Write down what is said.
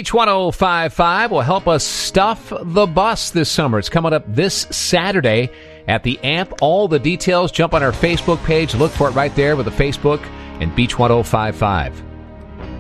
Beach 1055 will help us stuff the bus this summer. It's coming up this Saturday at the AMP. All the details, jump on our Facebook page. Look for it right there with the Facebook and Beach 1055.